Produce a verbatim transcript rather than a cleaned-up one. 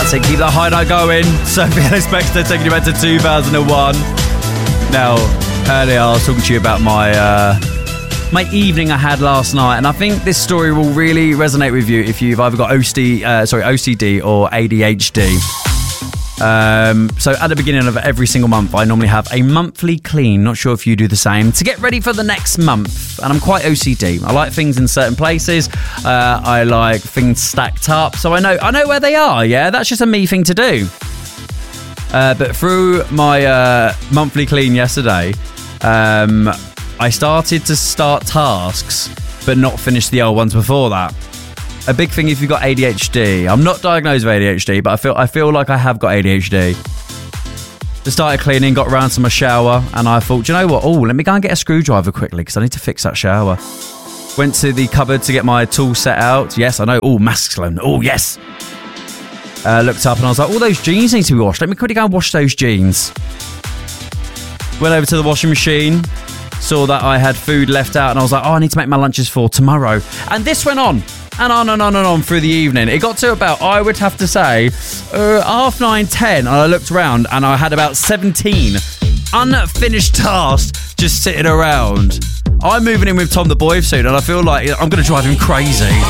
That's it. Keep that high note going. Sophie Ellis Bextor taking you back to two thousand one. Now, earlier I was talking to you about my uh, my evening I had last night, and I think this story will really resonate with you if you've either got O C D, uh, sorry, O C D or A D H D. Um, so at the beginning of every single month, I normally have a monthly clean. Not sure if you do the same, to get ready for the next month. And I'm quite O C D. I like things in certain places. Uh, I like things stacked up, so I know I know where they are. Yeah, that's just a me thing to do. Uh, but through my uh, monthly clean yesterday, um, I started to start tasks, but not finish the old ones before that. A big thing if you've got A D H D. I'm not diagnosed with A D H D, but I feel I feel like I have got A D H D. Just started cleaning, got around to my shower, and I thought, do you know what? Oh, let me go and get a screwdriver quickly because I need to fix that shower. Went to the cupboard to get my tool set out. Yes, I know. Oh, masculine. Oh, yes. Uh, looked up and I was like, all those jeans need to be washed. Let me quickly go and wash those jeans. Went over to the washing machine. Saw that I had food left out and I was like, oh, I need to make my lunches for tomorrow. And this went on. And on and on and on through the evening. It got to about, I would have to say, uh, half nine, ten. And I looked around and I had about seventeen unfinished tasks just sitting around. I'm moving in with Tom the boy soon and I feel like I'm going to drive him crazy.